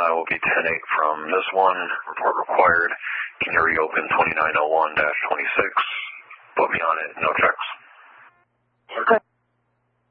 will be 10-8 from this one. Report required. Can you reopen 2901-26? Put me on it. No checks. Okay.